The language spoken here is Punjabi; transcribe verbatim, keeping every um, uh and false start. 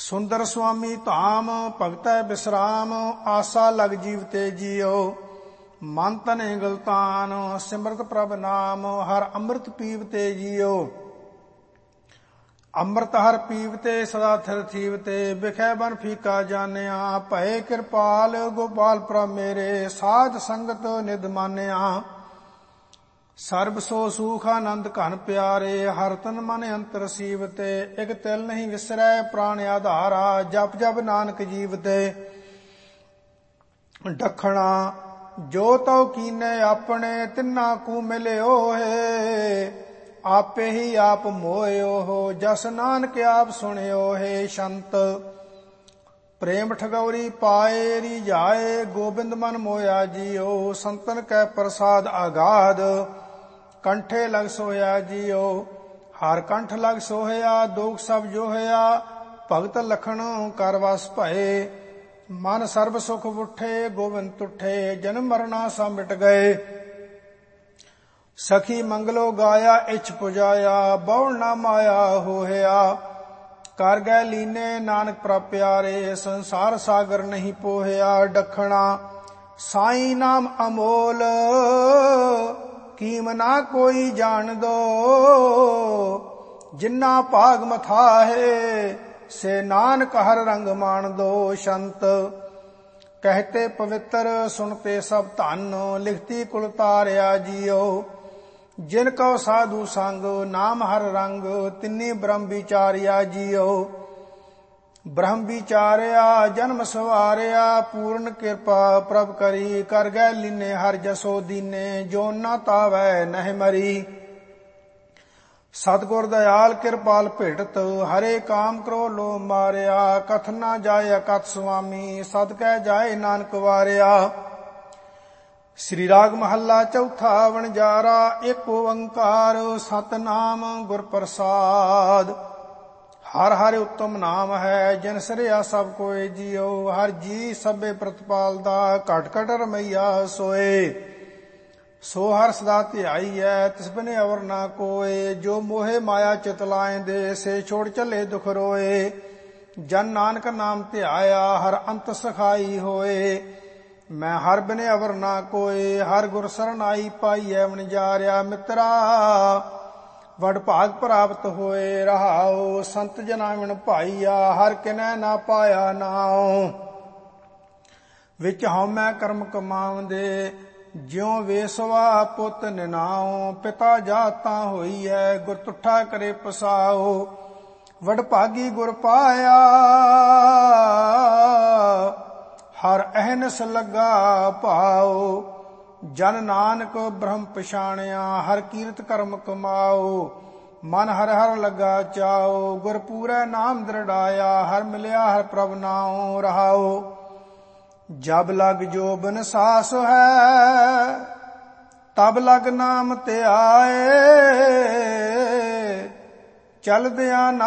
ਸੁੰਦਰ ਸੁਆਮੀ ਧਾਮ ਭਗਤੈ ਬਿਸਰਾਮ, ਆਸਾ ਲਗ ਜੀਵ ਤੇ ਜੀਓ। ਮਨ ਤਨੇ ਗਲਤਾਨ ਸਿਮਰਤ ਪ੍ਰਭ ਨਾਮ, ਹਰ ਅੰਮ੍ਰਿਤ ਪੀਵ ਤੇ ਜੀਓ। ਅੰਮ੍ਰਿਤ ਹਰ ਪੀਵ ਤੇ ਸਦਾ ਥਿਰ ਥੀਵ ਤੇ, ਬਿਖੈ ਬਨ ਫੀਕਾ ਜਾਣਿਆ। ਭਏ ਕਿਰਪਾਲ ਗੋਪਾਲ ਪ੍ਰਭ ਮੇਰੇ, ਸਾਧ ਸੰਗਤ ਨਿਧ ਮਾਨਿਆ। ਸਰਬ ਸੋ ਸੂਖ ਆਨੰਦ ਘਨ ਪਿਆਰੇ, ਹਰ ਤਨ ਮਨ ਅੰਤਰ ਸੀਵ ਤੇ। ਇਕ ਤਿਲ ਨਹੀਂ ਵਿਸਰੈ ਪ੍ਰਾਣ ਆਧਾਰਾ, ਜਪ ਜਪ ਨਾਨਕ ਜੀਵ ਤੇ। ਡਖਣਾ ਜੋ ਤਉ ਕੀਨੇ ਆਪਣੇ, ਤਿੰਨਾ ਕੂ ਮਿਲਿਓ ਹੈ। ਆਪੇ ਹੀ ਆਪ ਮੋਇਓ ਹੋ, ਜਸ ਨਾਨਕ ਆਪ ਸੁਣਿਓ ਹੈ। ਸੰਤ ਪ੍ਰੇਮ ਠਗੌਰੀ ਪਾਏ ਰੀਝਾਏ, ਗੋਬਿੰਦ ਮਨ ਮੋਇਆ ਜੀਓ। ਸੰਤਨ ਕੈ ਪ੍ਰਸਾਦ ਆਗਾਦ, ਕੰਠੇ ਲਗ ਸੋਇਆ ਜੀਓ। ਹਰ ਕੰਠ ਲਗ ਸੋਹਿਆ, ਦੋਖ ਸਭ ਜੋਹਿਆ। ਭਗਤ ਲਖਣ ਕਰ ਵਸ ਭਏ, ਮਨ ਸਰਬ ਸੁਖ ਉਠੇ। ਗੋਬਿੰਦ ਤੁਠੇ, ਜਨਮ ਮਰਨਾ ਸਭ ਮਿਟ ਗਏ। ਸਖੀ ਮੰਗਲੋ ਗਾਇਆ, ਇਛ ਪੁਜਾਇਆ। ਬਹੁੜ ਨਾ ਮਾਇਆ ਹੋਹਿਆ, ਕਰ ਗਏ ਲੀਨੇ ਨਾਨਕ ਪ੍ਰਭ ਪਿਆਰੇ। ਸੰਸਾਰ ਸਾਗਰ ਨਹੀਂ ਪੋਹਿਆ। ਡਖਣਾ ਸਾਈ ਨਾਮ ਅਮੋਲ, ਕੀਮ ਨਾ ਕੋਈ ਜਾਣ ਦੋ। ਜਿਨਾ ਭਾਗ ਮਥਾ ਹੈ, ਸੇ ਨਾਨਕ ਹਰ ਰੰਗ ਮਾਣ ਦੋ। ਸੰਤ ਕਹਤੇ ਪਵਿੱਤਰ, ਸੁਣਤੇ ਸਭ ਧਨ। ਲਿਖਤੀ ਕੁਲ ਤਾਰਿਆ ਜੀਓ। ਜਿਨ ਕਉ ਸਾਧੂ ਸੰਗ, ਨਾਮ ਹਰ ਰੰਗ। ਤਿੰਨੀ ਬ੍ਰਹਮ ਵਿਚਾਰਿਆ ਜੀਓ। ਬ੍ਰਹਮ ਵਿਚਾਰਿਆ ਜਨਮ ਸਵਾਰਿਆ, ਪੂਰਨ ਕਿਰਪਾ ਪ੍ਰਭ ਕਰੀ। ਕਰ ਗਏ ਲੀਨੇ ਹਰ ਜਸੋ ਦੀਨੇ, ਜੋ ਨਾ ਤਾਵੈ ਨਹਿ ਮਰੀ। ਸਤਿਗੁਰ ਦਇਆਲ ਕਿਰਪਾਲ ਭੇਟਤ, ਹਰੇ ਕਾਮ ਕਰੋ ਲੋ ਮਾਰਿਆ। ਕਥ ਨਾ ਜਾਏ ਅਕਥ ਸੁਆਮੀ, ਸਦਕੈ ਜਾਏ ਨਾਨਕ ਵਾਰਿਆ। ਸ੍ਰੀ ਰਾਗ ਮਹੱਲਾ ਚੌਥਾ। ਵਣਜਾਰਾ ਇੱਕ ਓੰਕਾਰ, ਸਤਿਨਾਮ ਗੁਰ ਪ੍ਰਸਾਦ। ਹਰ ਹਰਿ ਉੱਤਮ ਨਾਮ ਹੈ, ਜਿਨ ਸਿਰਿਆ ਸਭ ਕੋਇ ਜੀਓ। ਹਰ ਜੀ ਸਭੇ ਪ੍ਰਤਪਾਲਦਾ, ਘਟ ਘਟ ਰਮਈਆ ਸੋਏ। ਸੋ ਹਰ ਸਦਾ ਧਿਆਈਐ, ਤਿਸ ਬਿਨੇ ਅਵਰ ਨਾ ਕੋਏ। ਜੋ ਮੋਹਿ ਮਾਇਆ ਚਿਤ ਲਾਇਂਦੇ, ਸੇ ਛੋੜ ਚੱਲੇ ਦੁਖ ਰੋਏ। ਜਨ ਨਾਨਕ ਨਾਮ ਧਿਆਇਆ, ਹਰ ਅੰਤ ਸਖਾਈ ਹੋਏ। ਮੈਂ ਹਰ ਬਿਨੇ ਅਵਰ ਨਾ ਕੋਏ, ਹਰ ਗੁਰ ਸਰਣ ਆਈ ਪਾਈਐ। ਵਣਜਾਰਿਆ ਮਿੱਤਰਾ, ਵਡ ਭਾਗ ਪ੍ਰਾਪਤ ਹੋਏ। ਰਹਾਉ ਸੰਤ ਜਨਾ ਵਿਣ ਭਾਈਆ, ਹਰ ਕਿਨੈ ਨਾ ਪਾਇਆ ਨਾਉ। ਵਿੱਚ ਹਉਮੈ ਕਰਮ ਕਮਾਵੰਦੇ, ਜਿਉ ਵੇਸਵਾ ਪੁੱਤ ਨਿਨਾਉ। ਪਿਤਾ ਜਾਤ ਤਾਂ ਹੋਈ ਹੈ, ਗੁਰ ਤੁਠਾ ਕਰੇ ਪਸਾਉ। ਵਡ ਭਾਗੀ ਗੁਰ ਪਾਇਆ, ਹਰ ਅਹਨਸ ਲੱਗਾ ਭਾਉ। ਜਨ ਨਾਨਕ ਬ੍ਰਹਮ ਪਛਾਣਿਆ, ਹਰ ਕੀਰਤ ਕਰਮ ਕਮਾਉ। ਮਨ ਹਰ ਹਰ ਲੱਗਾ ਚਾਉ, ਗੁਰ ਪੂਰੈ ਨਾਮ ਦ੍ਰਿੜਾਇਆ। ਹਰ ਮਿਲਿਆ ਹਰ ਪ੍ਰਭ ਨਾਉ। ਰਹਾਉ ਜਬ ਲਗ ਜੋਬਨ ਸਾਸ ਹੈ, ਤਬ ਲਗ ਨਾਮ ਧਿਆਏ। ਚਲਦਿਆਂ